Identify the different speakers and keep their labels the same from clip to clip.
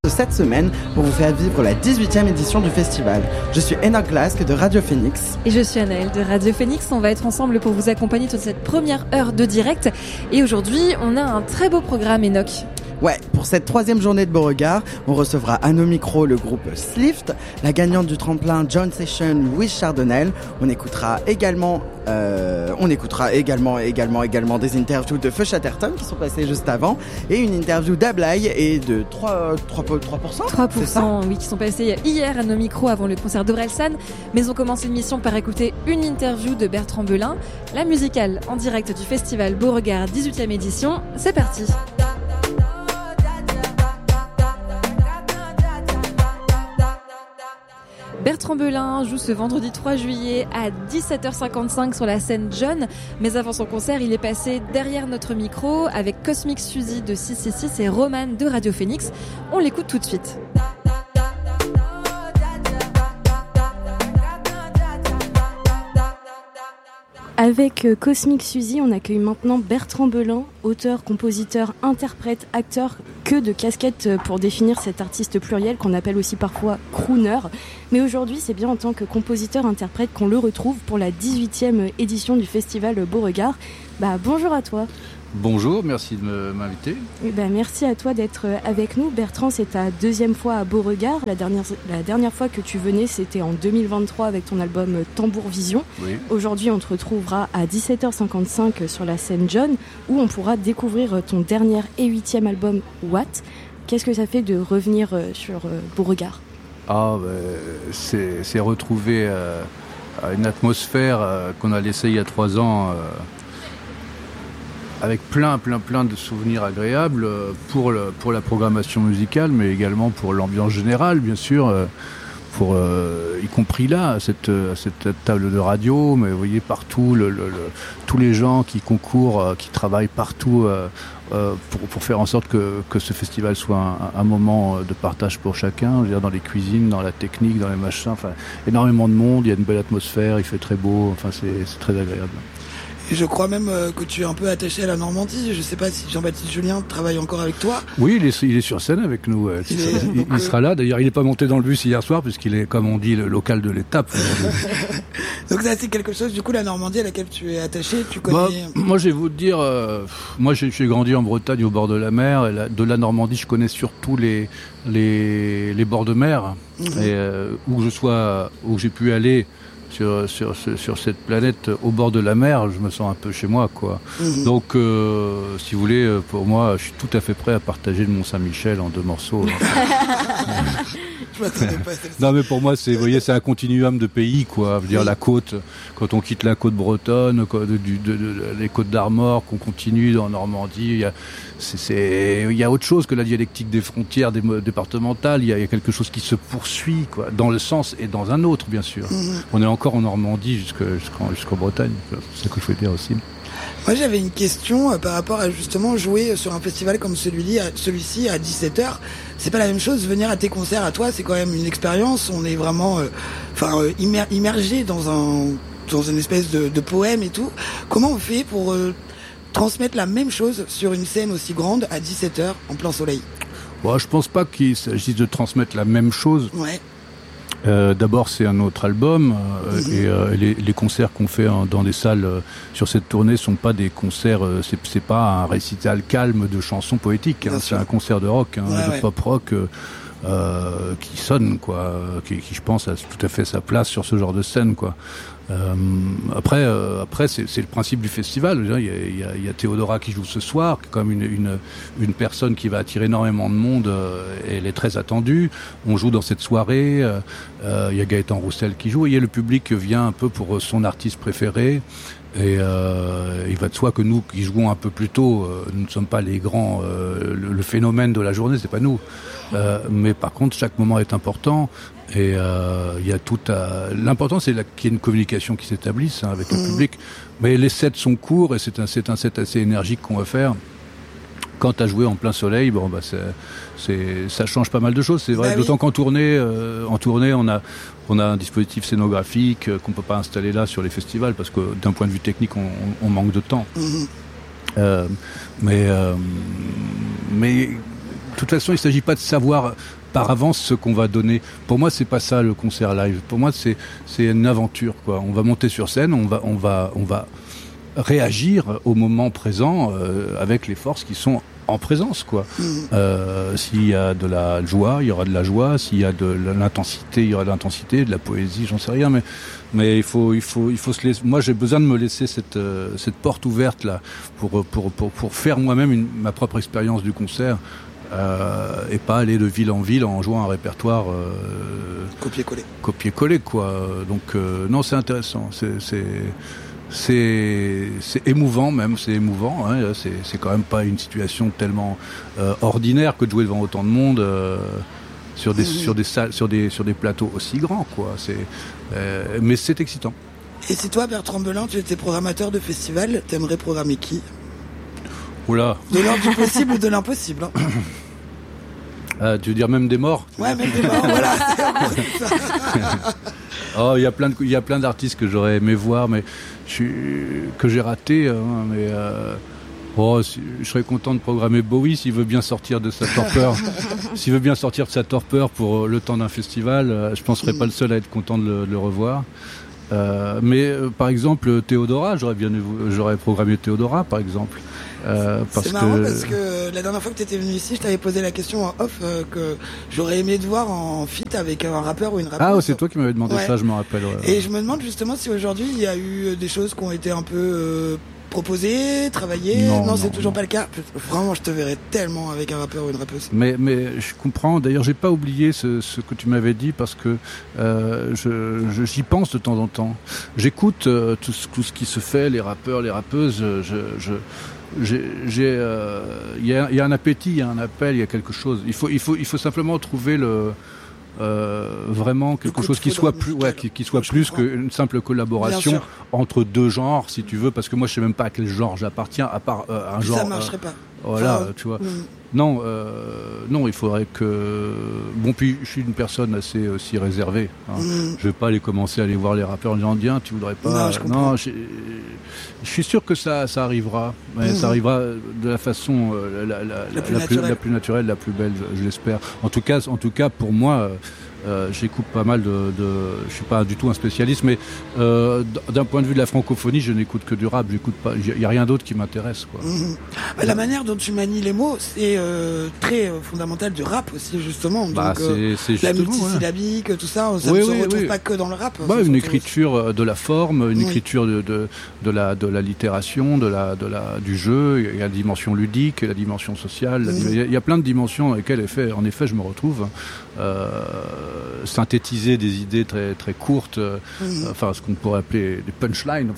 Speaker 1: cette semaine pour vous faire vivre la 18e édition du festival. Je suis Enoch Glask de Radio Phoenix.
Speaker 2: Et je suis Anaëlle de Radio Phoenix. On va être ensemble pour vous accompagner toute cette première heure de direct. Et aujourd'hui, on a un très beau programme, Enoch.
Speaker 1: Ouais, pour cette troisième journée de Beauregard, on recevra à nos micros le groupe Slift, la gagnante du tremplin John Session, Louise Chardonnel. On écoutera également des interviews de Feu Chatterton qui sont passées juste avant, et une interview d'Ablai et de 3%,
Speaker 2: oui, qui sont passés hier à nos micros avant le concert d'Orelsan. Mais on commence l'émission par écouter une interview de Bertrand Belin, la musicale en direct du festival Beauregard 18e édition. C'est parti. Bertrand Belin joue ce vendredi 3 juillet à 17h55 sur la scène John. Mais avant son concert, il est passé derrière notre micro avec Cosmic Suzy de 666 et Roman de Radio Phoenix. On l'écoute tout de suite.
Speaker 3: Avec Cosmic Suzy, on accueille maintenant Bertrand Belin, auteur, compositeur, interprète, acteur, que de casquettes pour définir cet artiste pluriel qu'on appelle aussi parfois crooner. Mais aujourd'hui, c'est bien en tant que compositeur-interprète qu'on le retrouve pour la 18e édition du festival Beauregard. Bonjour à toi.
Speaker 4: Bonjour, merci de m'inviter.
Speaker 3: Merci à toi d'être avec nous. Bertrand, c'est ta deuxième fois à Beauregard. La dernière fois que tu venais, c'était en 2023 avec ton album Tambour Vision.
Speaker 4: Oui.
Speaker 3: Aujourd'hui, on te retrouvera à 17h55 sur la scène John, où on pourra découvrir ton dernier et 8e album What. Qu'est-ce que ça fait de revenir sur Beauregard ?
Speaker 4: C'est retrouver une atmosphère qu'on a laissée il y a 3 ans, avec plein de souvenirs agréables pour la programmation musicale, mais également pour l'ambiance générale, bien sûr, y compris là, à cette table de radio. Mais vous voyez partout tous les gens qui concourent, qui travaillent partout pour faire en sorte que ce festival soit un moment de partage pour chacun. Je veux dire, dans les cuisines, dans la technique, dans les machins, énormément de monde, il y a une belle atmosphère, il fait très beau, c'est très agréable.
Speaker 5: Et je crois même que tu es un peu attaché à la Normandie. Je ne sais pas si Jean-Baptiste Julien travaille encore avec toi.
Speaker 4: Oui, il est sur scène avec nous. Il sera là. D'ailleurs, il n'est pas monté dans le bus hier soir puisqu'il est, comme on dit, le local de l'étape.
Speaker 5: Donc ça, c'est quelque chose, du coup, la Normandie à laquelle tu es attaché, tu connais...
Speaker 4: Moi, je vais vous dire, moi, j'ai grandi en Bretagne au bord de la mer. Et de la Normandie, je connais surtout les bords de mer. Et où j'ai pu aller sur cette planète au bord de la mer, je me sens un peu chez moi, quoi. Donc, si vous voulez, pour moi, je suis tout à fait prêt à partager le Mont-Saint-Michel en 2 morceaux.
Speaker 5: Je m'attendais pas à celle-ci.
Speaker 4: Non, mais pour moi, c'est un continuum de pays, quoi. Je veux dire, la côte, quand on quitte la côte bretonne, les côtes d'Armor, qu'on continue en Normandie, il y a autre chose que la dialectique des frontières départementales. Il y a quelque chose qui se poursuit, quoi, dans le sens et dans un autre, bien sûr. On est encore en Normandie jusqu'en Bretagne. C'est ce que je voulais dire aussi.
Speaker 5: Moi, j'avais une question par rapport à justement jouer sur un festival comme celui-ci à 17h. C'est pas la même chose. Venir à tes concerts à toi, c'est quand même une expérience. On est vraiment immergé dans une espèce de poème et tout. Comment on fait pour transmettre la même chose sur une scène aussi grande à 17h en plein soleil?
Speaker 4: Je pense pas qu'il s'agisse de transmettre la même chose.
Speaker 5: Ouais.
Speaker 4: D'abord, c'est un autre album et les concerts qu'on fait dans des salles sur cette tournée sont pas des concerts, c'est pas un récital calme de chansons poétiques, c'est un concert de rock, de pop rock qui sonne, quoi, qui je pense a tout à fait sa place sur ce genre de scène, quoi. Après, c'est le principe du festival. Il y a Théodora qui joue ce soir, comme une personne qui va attirer énormément de monde. Elle est très attendue. On joue dans cette soirée. Il y a Gaëtan Roussel qui joue. Et le public vient un peu pour son artiste préféré. Et il va de soi que nous qui jouons un peu plus tôt, nous ne sommes pas les grands, le phénomène de la journée, c'est pas nous. Mais par contre, chaque moment est important. Et il y a l'important, c'est qu'il y ait une communication qui s'établisse avec le public. Mais les sets sont courts et c'est un set assez énergique qu'on va faire. Quant à jouer en plein soleil, ça change pas mal de choses, c'est vrai. D'autant qu'en tournée, on a un dispositif scénographique qu'on peut pas installer là sur les festivals parce que d'un point de vue technique, on manque de temps. Mais toute façon, il ne s'agit pas de savoir par avance ce qu'on va donner. Pour moi, c'est pas ça le concert live. Pour moi, c'est une aventure, quoi. On va monter sur scène, on va réagir au moment présent avec les forces qui sont en présence, quoi. S'il y a de la joie, il y aura de la joie. S'il y a de l'intensité, il y aura de l'intensité, de la poésie, j'en sais rien, mais il faut se laisser. Moi, j'ai besoin de me laisser cette porte ouverte là pour faire moi-même ma propre expérience du concert. Et pas aller de ville en ville en jouant un répertoire copier-coller, quoi. Donc non, c'est intéressant, c'est émouvant même, c'est émouvant, hein. C'est quand même pas une situation tellement ordinaire que de jouer devant autant de monde sur des salles, sur des plateaux aussi grands, quoi. Mais c'est excitant.
Speaker 5: Et si toi, Bertrand Belin, tu étais programmateur de festival, t'aimerais programmer qui?
Speaker 4: Oula.
Speaker 5: De l'ordre du possible ou de l'impossible, hein.
Speaker 4: Tu veux dire même des morts?
Speaker 5: Ouais, même des morts, voilà.
Speaker 4: Oh, il y a plein d'artistes que j'aurais aimé voir, mais que j'ai raté. Je serais content de programmer Bowie s'il veut bien sortir de sa torpeur. S'il veut bien sortir de sa torpeur pour le temps d'un festival, je ne serais pas le seul à être content de le revoir. Mais par exemple, Théodora, j'aurais programmé Théodora, par exemple.
Speaker 5: C'est marrant parce que la dernière fois que tu étais venu ici, je t'avais posé la question en off que j'aurais aimé te voir en feat avec un rappeur ou une rappeuse.
Speaker 4: Ah, c'est toi qui m'avais demandé ça, je me rappelle. Ouais.
Speaker 5: Et je me demande justement si aujourd'hui il y a eu des choses qui ont été un peu proposées, travaillées. Non, c'est toujours pas le cas. Vraiment, je te verrais tellement avec un rappeur ou une rappeuse.
Speaker 4: Mais je comprends. D'ailleurs, j'ai pas oublié ce que tu m'avais dit parce que j'y pense de temps en temps. J'écoute tout ce qui se fait, les rappeurs, les rappeuses. Il y a un appétit, il y a un appel, il y a quelque chose. Il faut simplement trouver vraiment quelque chose qui soit plus qu'une simple collaboration entre deux genres, si tu veux, parce que moi je sais même pas à quel genre j'appartiens, à part un genre.
Speaker 5: Ça marcherait pas.
Speaker 4: Voilà, tu vois. Non, il faudrait que. Bon, puis je suis une personne assez aussi réservée. Hein. Je vais pas aller commencer à aller voir les rappeurs en disant tiens, tu voudrais pas. Non, je suis sûr que ça arrivera. Mais ça arrivera de la façon la plus naturelle, la plus belle, je l'espère. En tout cas, pour moi. J'écoute pas mal je suis pas du tout un spécialiste, mais d'un point de vue de la francophonie, je n'écoute que du rap. J'écoute pas, il y a rien d'autre qui m'intéresse, quoi.
Speaker 5: La manière dont tu manies les mots, c'est très fondamental du rap aussi, justement. Donc,
Speaker 4: c'est
Speaker 5: la multisyllabique, tout ça, ça ne se retrouve pas que dans le rap.
Speaker 4: Une écriture de la forme, une écriture de la littération, du jeu. Il y a la dimension ludique, la dimension sociale. Il y a plein de dimensions dans lesquelles, en effet, je me retrouve. Synthétiser des idées très très courtes, enfin ce qu'on pourrait appeler des punchlines.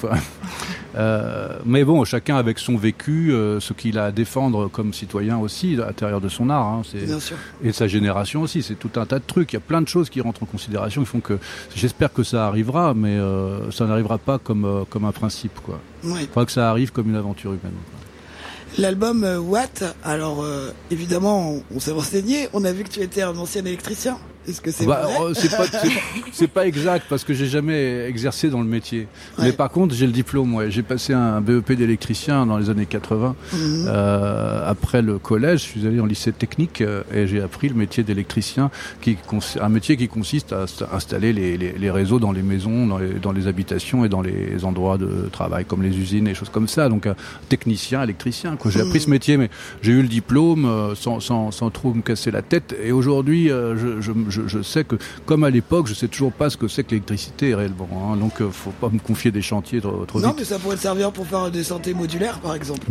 Speaker 4: Mais bon, chacun avec son vécu, ce qu'il a à défendre comme citoyen aussi à l'intérieur de son art, hein,
Speaker 5: bien sûr.
Speaker 4: Et de sa génération aussi. C'est tout un tas de trucs. Il y a plein de choses qui rentrent en considération. Ils font que j'espère que ça arrivera, mais ça n'arrivera pas comme un principe, quoi. Il faudra que ça arrive comme une aventure humaine.
Speaker 5: L'album Watt, alors évidemment on s'est renseigné, on a vu que tu étais un ancien électricien. Est-ce que c'est vrai?
Speaker 4: C'est pas exact parce que j'ai jamais exercé dans le métier. Mais par contre, j'ai le diplôme. Ouais. J'ai passé un BEP d'électricien dans les années 80. Après le collège, je suis allé en lycée technique et j'ai appris le métier d'électricien, un métier qui consiste à installer les réseaux dans les maisons, dans les habitations et dans les endroits de travail comme les usines et choses comme ça. Donc technicien, électricien. Quoi. J'ai appris ce métier, mais j'ai eu le diplôme sans trop me casser la tête. Et aujourd'hui, je sais que, comme à l'époque, je sais toujours pas ce que c'est que l'électricité réellement. Hein, donc, faut pas me confier des chantiers trop vite.
Speaker 5: Non, mais ça pourrait te servir pour faire des santé modulaires, par exemple.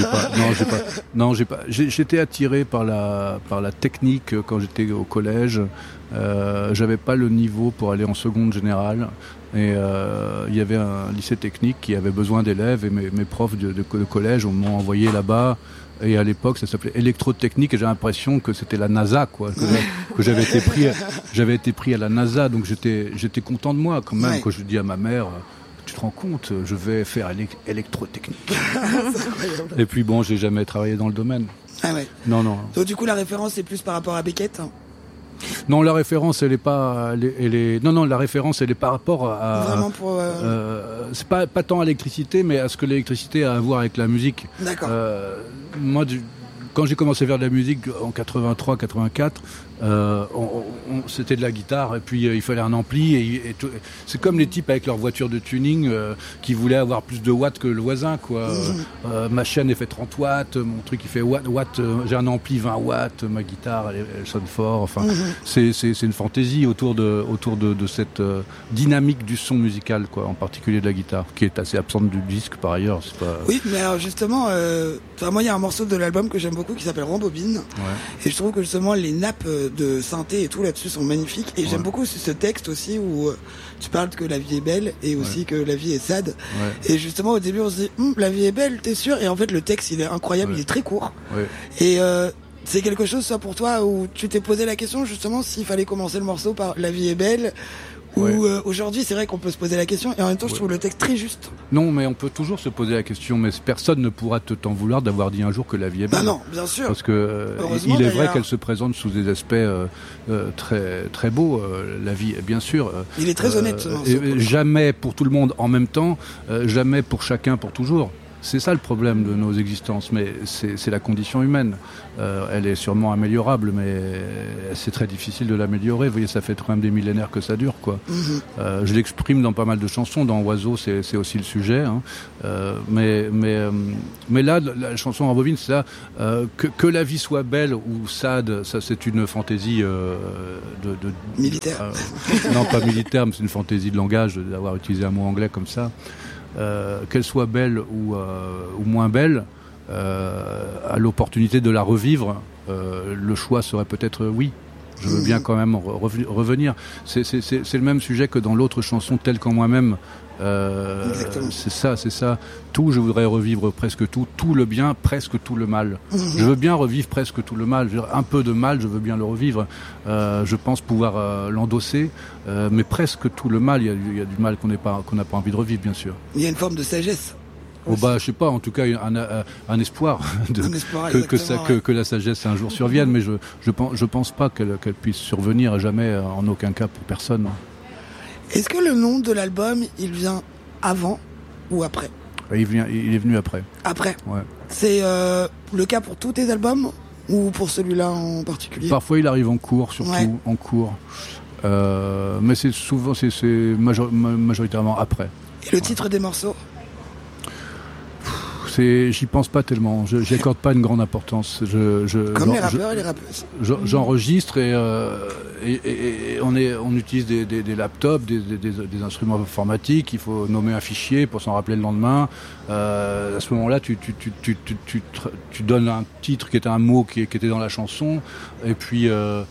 Speaker 4: J'étais attiré par la technique quand j'étais au collège. J'avais pas le niveau pour aller en seconde générale. Et il y avait un lycée technique qui avait besoin d'élèves et mes profs de collège m'ont envoyé là-bas. Et à l'époque, ça s'appelait électrotechnique et j'ai l'impression que c'était la NASA, quoi, que j'avais été pris à la NASA, donc j'étais content de moi quand même. Quand je dis à ma mère, tu te rends compte, je vais faire électrotechnique. Et puis bon, j'ai jamais travaillé dans le domaine.
Speaker 5: Ah ouais.
Speaker 4: Non.
Speaker 5: Donc du coup, la référence c'est plus par rapport à Beckett.
Speaker 4: Non, la référence, elle est pas, non, la référence, elle est par rapport à.
Speaker 5: Vraiment pour.
Speaker 4: C'est pas tant à l'électricité, mais à ce que l'électricité a à voir avec la musique.
Speaker 5: D'accord.
Speaker 4: Moi, quand j'ai commencé à faire de la musique en 83, 84, c'était de la guitare et puis il fallait un ampli et c'est comme les types avec leur voiture de tuning qui voulaient avoir plus de watts que le voisin, quoi. Ma chaîne elle fait 30 watts, mon truc il fait watts, j'ai un ampli 20 watts, ma guitare elle sonne fort. Enfin, c'est une fantaisie autour de cette dynamique du son musical, quoi, en particulier de la guitare, qui est assez absente du disque par ailleurs. C'est pas...
Speaker 5: Oui, mais alors justement, moi il y a un morceau de l'album que j'aime beaucoup qui s'appelle Rambobine, et je trouve que justement les nappes de synthé et tout là-dessus sont magnifiques, et j'aime beaucoup ce texte aussi où tu parles que la vie est belle et aussi que la vie est sad, et justement au début on se dit la vie est belle, t'es sûr, et en fait le texte il est incroyable, il est très court, et c'est quelque chose ça pour toi où tu t'es posé la question justement s'il fallait commencer le morceau par la vie est belle, ou aujourd'hui c'est vrai qu'on peut se poser la question, et en même temps je trouve le texte très juste.
Speaker 4: Non, mais on peut toujours se poser la question, mais personne ne pourra t'en vouloir d'avoir dit un jour que la vie est belle.
Speaker 5: Bah non, bien sûr.
Speaker 4: Parce que il est vrai qu'elle se présente sous des aspects très très beaux, la vie, bien sûr.
Speaker 5: Il est très honnête ce morceau.
Speaker 4: Jamais pour tout le monde en même temps, jamais pour chacun pour toujours. C'est ça le problème de nos existences, mais c'est la condition humaine. Elle est sûrement améliorable, mais c'est très difficile de l'améliorer. Vous voyez, ça fait quand même des millénaires que ça dure, quoi. Je l'exprime dans pas mal de chansons. Dans Oiseau, c'est aussi le sujet. Hein. Mais là, la chanson Rambobine, c'est ça. Que la vie soit belle ou sad, ça c'est une fantaisie
Speaker 5: militaire.
Speaker 4: Non, pas militaire, mais c'est une fantaisie de langage d'avoir utilisé un mot anglais comme ça. Qu'elle soit belle ou moins belle, à l'opportunité de la revivre, le choix serait peut-être oui. Je veux bien quand même revenir. C'est le même sujet que dans l'autre chanson, Tel qu'en moi-même. C'est ça. Tout, je voudrais revivre presque tout le bien, presque tout le mal. Je veux bien revivre presque tout le mal. Un peu de mal, je veux bien le revivre. Je pense pouvoir l'endosser, mais presque tout le mal, il y a du mal qu'on n'a pas envie de revivre, bien sûr.
Speaker 5: Il y a une forme de sagesse.
Speaker 4: Oh bah, je sais pas, en tout cas un espoir, que la sagesse un jour survienne, mais je pense pas qu'elle puisse survenir jamais, en aucun cas pour personne.
Speaker 5: Est-ce que le nom de l'album, il vient avant ou après ?
Speaker 4: Il est venu après.
Speaker 5: Après ?
Speaker 4: Ouais.
Speaker 5: C'est le cas pour tous tes albums ou pour celui-là en particulier ?
Speaker 4: Parfois il arrive en cours, surtout en cours. Mais c'est souvent, c'est majoritairement après.
Speaker 5: Et le titre des morceaux ?
Speaker 4: J'y pense pas tellement, j'y accorde pas une grande importance.
Speaker 5: Comme les rappeurs et les rappeuses.
Speaker 4: J'enregistre et on utilise des laptops, des instruments informatiques. Il faut nommer un fichier pour s'en rappeler le lendemain. À ce moment-là, tu donnes un titre qui est un mot qui était dans la chanson, et puis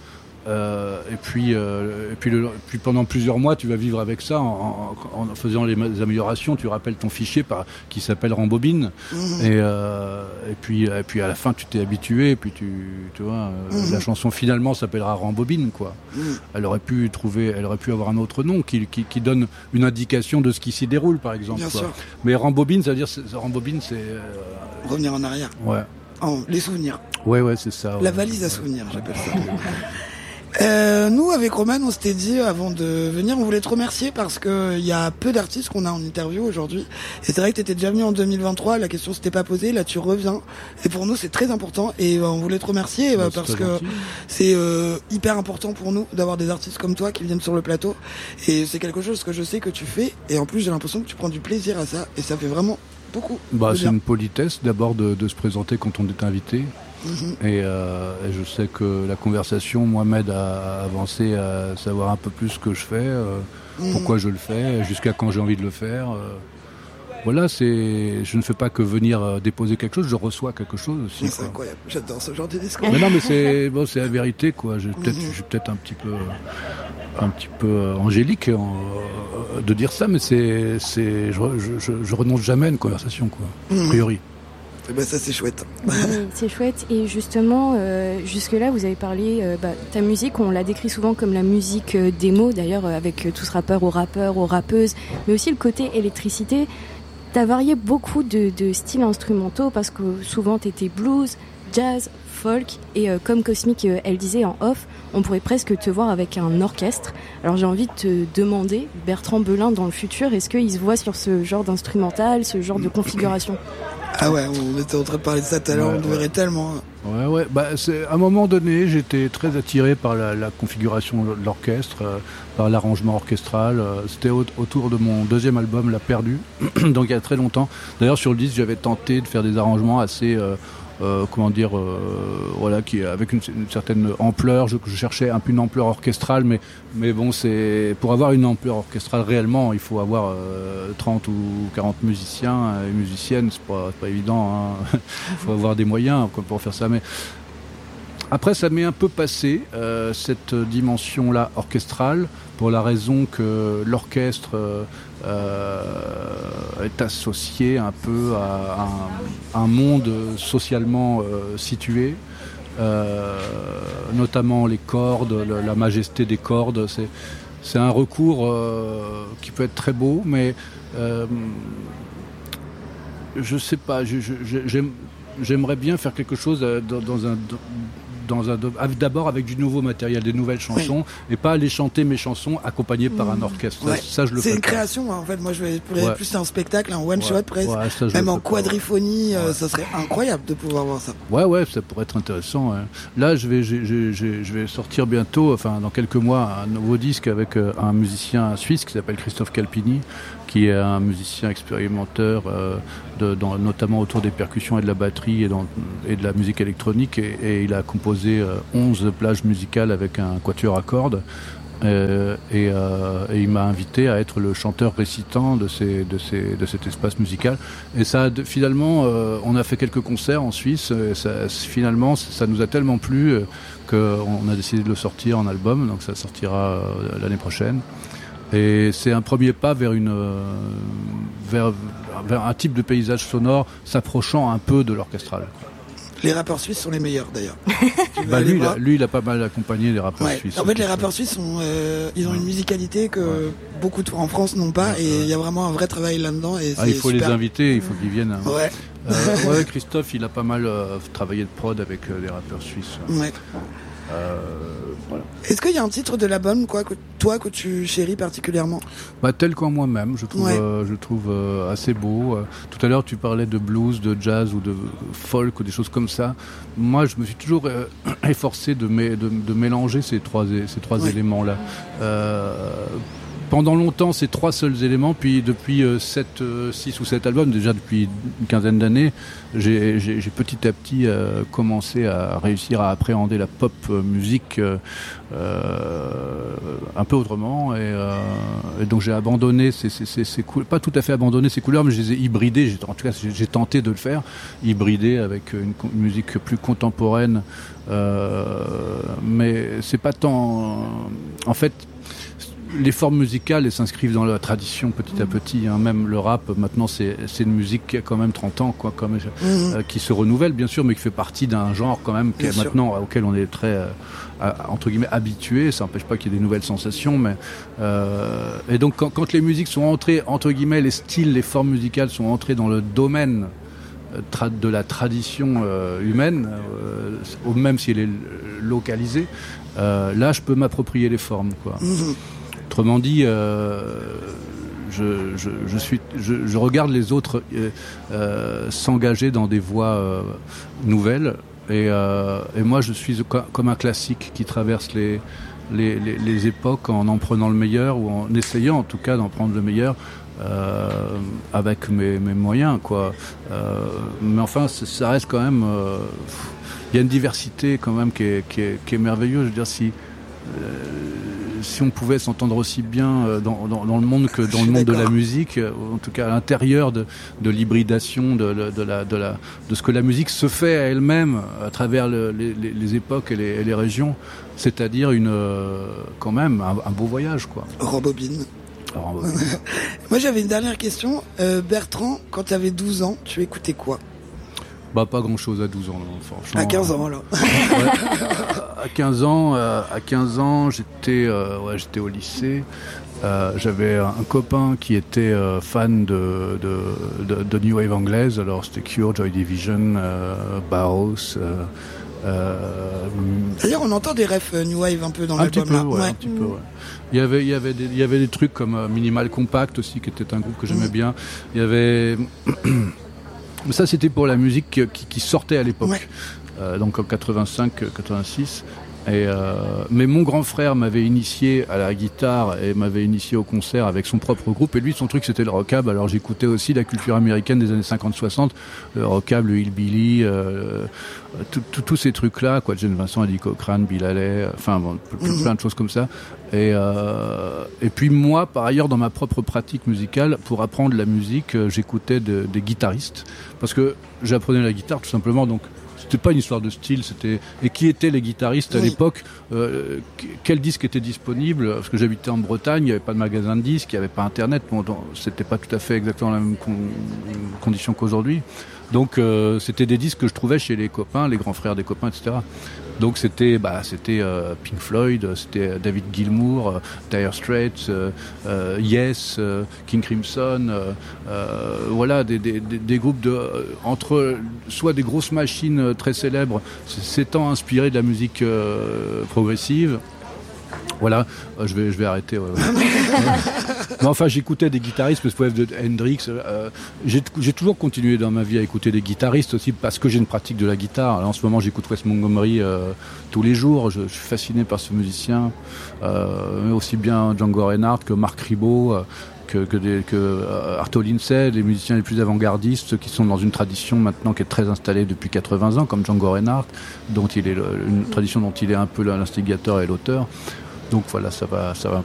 Speaker 4: pendant plusieurs mois, tu vas vivre avec ça en faisant les améliorations. Tu rappelles ton fichier qui s'appelle Rambobine, et puis à la fin, tu t'es habitué. Et puis tu vois, la chanson finalement s'appellera Rambobine, quoi. Elle aurait pu avoir un autre nom qui donne une indication de ce qui s'y déroule, par exemple.
Speaker 5: Bien sûr.
Speaker 4: Mais Rambobine, ça veut dire Rambobine, c'est
Speaker 5: revenir en arrière.
Speaker 4: Ouais.
Speaker 5: Les souvenirs.
Speaker 4: Ouais, c'est ça.
Speaker 5: La valise à souvenirs, j'appelle ça. Nous, avec Roman, on s'était dit avant de venir, on voulait te remercier parce que il y a peu d'artistes qu'on a en interview aujourd'hui. Et c'est vrai que tu étais déjà venu en 2023, la question s'était pas posée, là tu reviens. Et pour nous, c'est très important et on voulait te remercier parce que c'est hyper important pour nous d'avoir des artistes comme toi qui viennent sur le plateau. Et c'est quelque chose que je sais que tu fais. Et en plus, j'ai l'impression que tu prends du plaisir à ça. Et ça fait vraiment beaucoup.
Speaker 4: C'est une politesse d'abord de se présenter quand on est invité. Et je sais que la conversation, moi, m'aide à avancer, à savoir un peu plus ce que je fais, pourquoi je le fais, jusqu'à quand j'ai envie de le faire. Voilà, je ne fais pas que venir déposer quelque chose, je reçois quelque chose aussi.
Speaker 5: C'est incroyable, j'adore ce genre de discours.
Speaker 4: Mais non, mais c'est la vérité, quoi. Je suis peut-être un petit peu angélique de dire ça, mais je renonce jamais à une conversation, quoi, a priori.
Speaker 5: Eh ben ça c'est chouette.
Speaker 3: Oui, c'est chouette. Et justement, jusque-là, vous avez parlé, ta musique, on la décrit souvent comme la musique démo, d'ailleurs, avec tous rappeurs aux rappeuses, mais aussi le côté électricité. T'as varié beaucoup de styles instrumentaux parce que souvent t'étais blues, jazz, folk, et comme Cosmic, elle disait en off, on pourrait presque te voir avec un orchestre. Alors j'ai envie de te demander, Bertrand Belin, dans le futur, est-ce qu'il se voit sur ce genre d'instrumental, ce genre de configuration ?
Speaker 5: Ah ouais, on était en train de parler de ça tout à l'heure, on te verrait tellement.
Speaker 4: Ouais. Bah, à un moment donné, j'étais très attiré par la configuration de l'orchestre, par l'arrangement orchestral. C'était autour de mon deuxième album, La Perdue, donc il y a très longtemps. D'ailleurs, sur le disque, j'avais tenté de faire des arrangements assez... qui avec une certaine ampleur. Je cherchais un peu une ampleur orchestrale, mais bon, c'est pour avoir une ampleur orchestrale réellement, il faut avoir 30 ou 40 musiciens et musiciennes. C'est pas évident. Hein. Il faut avoir des moyens pour faire ça. Mais après, ça m'est un peu passé cette dimension-là orchestrale, pour la raison que l'orchestre est associé un peu à un monde socialement situé, notamment les cordes, la majesté des cordes. C'est un recours qui peut être très beau, mais je sais pas, j'aimerais bien faire quelque chose d'abord avec du nouveau matériel, des nouvelles chansons, et pas aller chanter mes chansons accompagnées par un orchestre.
Speaker 5: Ouais.
Speaker 4: Ça, je le fais.
Speaker 5: C'est une création, en fait. Moi, je voulais plus un spectacle, un one shot presque.
Speaker 4: Ça,
Speaker 5: même en quadriphonie, ça serait incroyable de pouvoir voir ça.
Speaker 4: Ouais, ça pourrait être intéressant. Hein. Là, je vais sortir bientôt, enfin dans quelques mois, un nouveau disque avec un musicien suisse qui s'appelle Christophe Calpini, qui est un musicien expérimenteur, notamment autour des percussions et de la batterie et de la musique électronique, et il a composé 11 plages musicales avec un quatuor à cordes, et il m'a invité à être le chanteur récitant de cet espace musical. Et ça, finalement, on a fait quelques concerts en Suisse, et finalement ça nous a tellement plu qu'on a décidé de le sortir en album, donc ça sortira l'année prochaine. Et c'est un premier pas vers un type de paysage sonore s'approchant un peu de l'orchestral.
Speaker 5: Les rappeurs suisses sont les meilleurs d'ailleurs.
Speaker 4: Lui, il a pas mal accompagné les rappeurs suisses.
Speaker 5: En fait, les rappeurs suisses ils ont une musicalité que beaucoup en France n'ont pas, et il y a vraiment un vrai travail là-dedans. Et
Speaker 4: il faut
Speaker 5: super.
Speaker 4: les inviter, il faut qu'ils viennent.
Speaker 5: Ouais.
Speaker 4: Christophe, il a pas mal travaillé de prod avec les rappeurs suisses.
Speaker 5: Ouais.
Speaker 4: Voilà.
Speaker 5: Est-ce qu'il y a un titre de l'album que tu chéris particulièrement?
Speaker 4: Tel qu'en moi-même, je trouve assez beau. Tout à l'heure, tu parlais de blues, de jazz ou de folk ou des choses comme ça. Moi, je me suis toujours efforcé de mélanger ces trois éléments-là. Pendant longtemps, ces trois seuls éléments, puis depuis 6 ou 7 albums, déjà depuis une quinzaine d'années, j'ai petit à petit commencé à réussir à appréhender la pop musique un peu autrement, et donc j'ai abandonné pas tout à fait abandonné ces couleurs, mais je les ai hybridées. En tout cas, j'ai tenté de le faire, hybrider avec une musique plus contemporaine, mais c'est pas tant... En fait, les formes musicales, elles s'inscrivent dans la tradition petit à petit. Hein. Même le rap, maintenant, c'est une musique qui a quand même 30 ans, qui se renouvelle, bien sûr, mais qui fait partie d'un genre quand même maintenant auquel on est très, entre guillemets, habitué. Ça n'empêche pas qu'il y ait des nouvelles sensations. Mais, et donc, quand les musiques sont entrées, entre guillemets, les styles, les formes musicales sont entrées dans le domaine de la tradition humaine, même si elle est localisée, là, je peux m'approprier les formes, quoi. Autrement dit, je regarde les autres s'engager dans des voies nouvelles, et moi je suis comme un classique qui traverse les époques en prenant le meilleur, ou en essayant en tout cas d'en prendre le meilleur avec mes moyens, quoi. Mais enfin, ça reste quand même... il y a une diversité quand même qui est merveilleuse. Je veux dire, si on pouvait s'entendre aussi bien dans le monde que dans le monde de la musique, en tout cas à l'intérieur de l'hybridation de ce que la musique se fait à elle-même à travers les époques et les régions, c'est-à-dire quand même un beau voyage, quoi.
Speaker 5: Rembobine. Moi j'avais une dernière question. Bertrand, quand tu avais 12 ans, tu écoutais quoi?
Speaker 4: Pas grand-chose à 12 ans, franchement.
Speaker 5: À 15 ans, alors.
Speaker 4: À 15 ans, j'étais au lycée. J'avais un copain qui était fan de New Wave anglaise. Alors c'était Cure, Joy Division, Bauhaus.
Speaker 5: D'ailleurs, on entend des refs New Wave un peu dans l'album là.
Speaker 4: Un petit peu, ouais. Il y avait des trucs comme Minimal Compact aussi, qui était un groupe que j'aimais bien. Il y avait Ça, c'était pour la musique qui sortait à l'époque.
Speaker 5: Ouais.
Speaker 4: Donc en 85, 86. Mais mon grand frère m'avait initié à la guitare et m'avait initié au concert avec son propre groupe. Et lui, son truc, c'était le rockab. Alors j'écoutais aussi la culture américaine des années 50-60, le rockab, le hillbilly, tous ces trucs-là, quoi. Jane Vincent, Eddie Cochran, Bill Haley, enfin bon, plein de choses comme ça. Et puis moi, par ailleurs, dans ma propre pratique musicale, pour apprendre la musique, j'écoutais des guitaristes, parce que j'apprenais la guitare tout simplement. Donc c'était pas une histoire de style, c'était et qui étaient les guitaristes à l'époque, quel disque était disponible, parce que j'habitais en Bretagne, il n'y avait pas de magasin de disques, il n'y avait pas internet, bon, c'était pas tout à fait exactement la même condition qu'aujourd'hui. Donc c'était des disques que je trouvais chez les copains, les grands frères des copains, etc. Donc c'était Pink Floyd, c'était David Gilmour, Dire Straits, Yes, King Crimson, voilà des groupes entre soit des grosses machines très célèbres s'étant inspirés de la musique progressive. Voilà, je vais arrêter. Ouais. Mais enfin, j'écoutais des guitaristes, de Hendrix. J'ai toujours continué dans ma vie à écouter des guitaristes aussi parce que j'ai une pratique de la guitare. Alors, en ce moment, j'écoute Wes Montgomery tous les jours. Je suis fasciné par ce musicien, aussi bien Django Reinhardt que Marc Ribot. Que Arto Lindsay, les musiciens les plus avant-gardistes, ceux qui sont dans une tradition maintenant qui est très installée depuis 80 ans, comme Django Reinhardt, une tradition dont il est un peu l'instigateur et l'auteur. Donc voilà, ça va